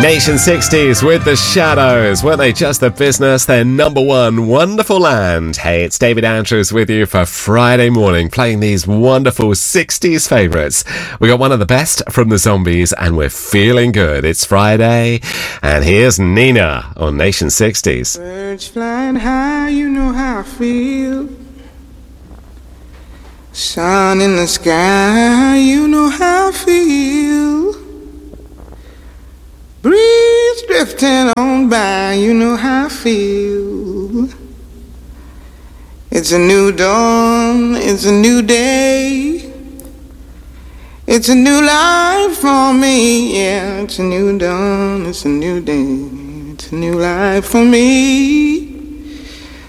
Nation 60s with The Shadows. Weren't they just the business? Their number one, Wonderful Land. Hey, it's David Andrews with you for Friday morning, playing these wonderful 60s favourites. We got one of the best from the Zombies, and we're feeling good. It's Friday, and here's Nina on Nation 60s. Birds flying high, you know how I feel. Sun in the sky, you know how I feel. Breeze drifting on by, you know how I feel. It's a new dawn, it's a new day. It's a new life for me, yeah. It's a new dawn, it's a new day. It's a new life for me.